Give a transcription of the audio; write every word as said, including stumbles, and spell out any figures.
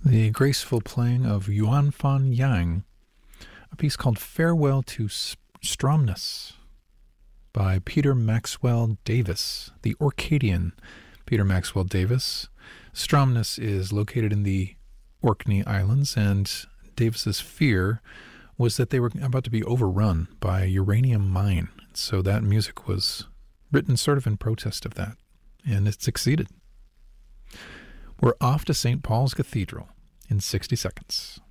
The graceful playing of Yuan Fan Yang, a piece called Farewell to Stromness by Peter Maxwell Davis, the Orcadian Peter Maxwell Davis. Stromness is located in the Orkney Islands, and Davis's fear was that they were about to be overrun by a uranium mine. So that music was written sort of in protest of that, and it succeeded. We're off to Saint Paul's Cathedral in sixty seconds.